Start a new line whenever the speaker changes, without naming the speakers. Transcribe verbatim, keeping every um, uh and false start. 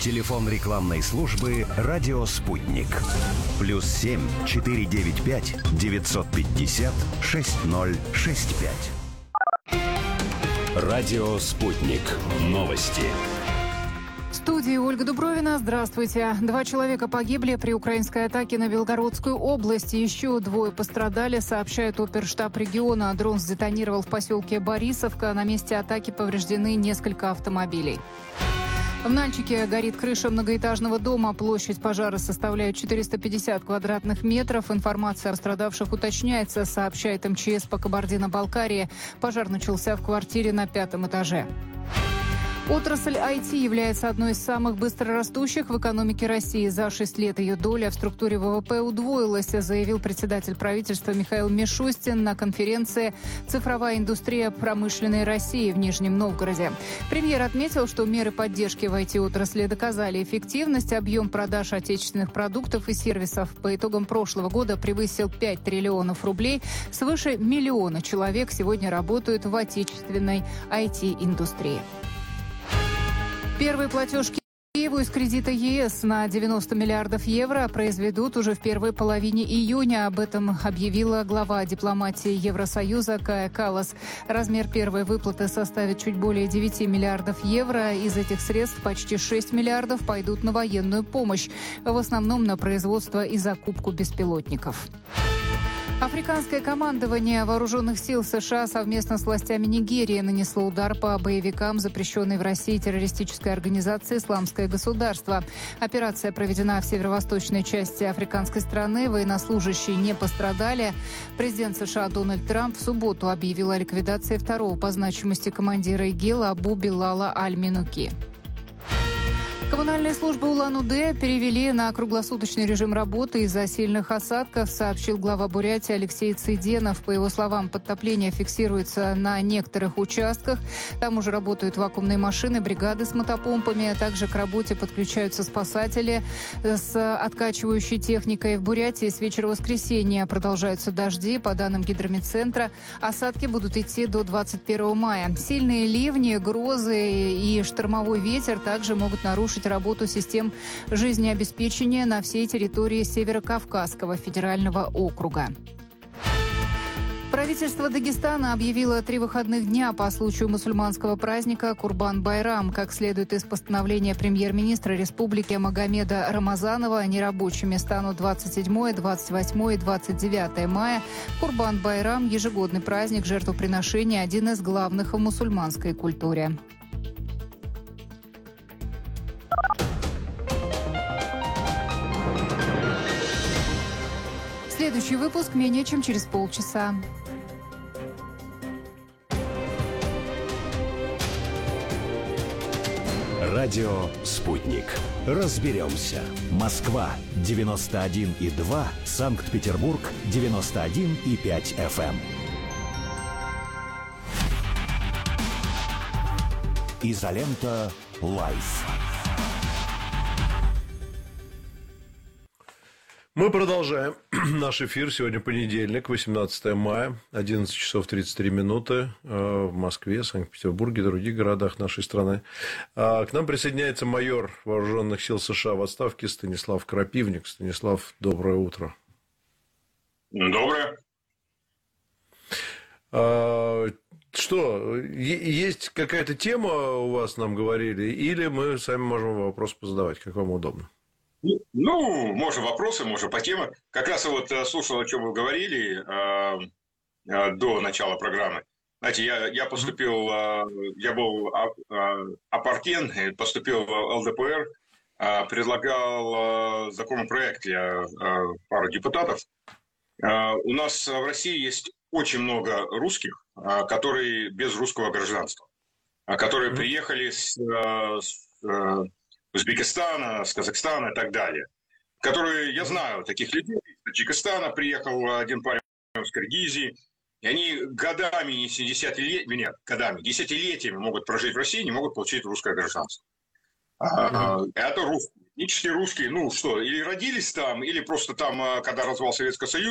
Телефон рекламной службы «Радио Спутник». Плюс семь четыре девять пять девятьсот пятьдесят шесть ноль шесть пять. Радио «Спутник». Новости.
В студии Ольга Дубровина. Здравствуйте. Два человека погибли при украинской атаке на Белгородскую область. Еще двое пострадали, сообщает оперштаб региона. Дрон сдетонировал в поселке Борисовка. На месте атаки повреждены несколько автомобилей. В Нальчике горит крыша многоэтажного дома. Площадь пожара составляет четыреста пятьдесят квадратных метров. Информация о пострадавших уточняется, сообщает эм че эс по Кабардино-Балкарии. Пожар начался в квартире на пятом этаже. Отрасль ай ти является одной из самых быстрорастущих в экономике России. За шесть лет ее доля в структуре вэ вэ пэ удвоилась, заявил председатель правительства Михаил Мишустин на конференции «Цифровая индустрия промышленной России» в Нижнем Новгороде. Премьер отметил, что меры поддержки в ай ти-отрасли доказали эффективность. Объем продаж отечественных продуктов и сервисов по итогам прошлого года превысил пять триллионов рублей. Свыше миллиона человек сегодня работают в отечественной ай ти-индустрии. Первый платеж Киеву из кредита е эс на девяносто миллиардов евро произведут уже в первой половине июня. Об этом объявила глава дипломатии Евросоюза Кая Каллас. Размер первой выплаты составит чуть более девять миллиардов евро. Из этих средств почти шесть миллиардов пойдут на военную помощь, в основном на производство и закупку беспилотников. Африканское командование вооруженных сил США совместно с властями Нигерии нанесло удар по боевикам, запрещенной в России террористической организации «Исламское государство». Операция проведена в северо-восточной части африканской страны. Военнослужащие не пострадали. Президент США Дональд Трамп в субботу объявил о ликвидации второго по значимости командира ИГИЛ Абу Билала Аль-Минуки. Коммунальные службы Улан-Удэ перевели на круглосуточный режим работы из-за сильных осадков, сообщил глава Бурятии Алексей Цыденов. По его словам, подтопление фиксируется на некоторых участках. Там уже работают вакуумные машины, бригады с мотопомпами. Также к работе подключаются спасатели с откачивающей техникой. В Бурятии с вечера воскресенья продолжаются дожди. По данным гидрометцентра, осадки будут идти до двадцать первого мая. Сильные ливни, грозы и штормовой ветер также могут нарушить работу систем жизнеобеспечения на всей территории Северо-Кавказского федерального округа. Правительство Дагестана объявило три выходных дня по случаю мусульманского праздника Курбан-Байрам. Как следует из постановления премьер-министра республики Магомеда Рамазанова, нерабочими станут двадцать седьмое, двадцать восьмое и двадцать девятое мая. Курбан-Байрам – ежегодный праздник жертвоприношения, один из главных в мусульманской культуре. Следующий выпуск менее чем через полчаса.
Радио «Спутник». Разберемся. Москва девяносто один и два, Санкт-Петербург девяносто один и пять эф эм. Изолента Лайф.
Мы продолжаем наш эфир. Сегодня понедельник, восемнадцатое мая, одиннадцать часов тридцать три минуты в Москве, Санкт-Петербурге и других городах нашей страны. К нам присоединяется майор Вооруженных сил США в отставке Станислав Крапивник. Станислав, доброе утро.
Доброе.
Что, есть какая-то тема у вас, нам говорили, или мы сами можем вопрос позадавать, как вам удобно?
Ну, можно вопросы, можно по теме. Как раз вот слушал, о чем вы говорили э, э, до начала программы. Знаете, я, я поступил, э, я был э, апартен, поступил в эл дэ пэ эр, э, предлагал э, законопроект для э, пары депутатов. Э, у нас в России есть очень много русских, э, которые без русского гражданства, э, которые приехали с... Э, с э, Узбекистана, с Казахстана и так далее, которые, я знаю таких людей, из Таджикистана приехал один парень из Киргизии, и они годами, не десятилетиями, нет, годами, десятилетиями могут прожить в России, не могут получить русское гражданство. Mm-hmm. Это русские, этнические русские, ну что, или родились там, или просто там, когда развал Советский Союз,